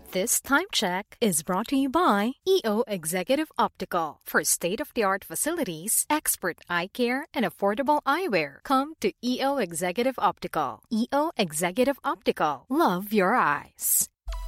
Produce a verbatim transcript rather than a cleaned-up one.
This time check is brought to you by E O Executive Optical. For state-of-the-art facilities, expert eye care, and affordable eyewear, come to E O Executive Optical. E O Executive Optical. Love your eyes.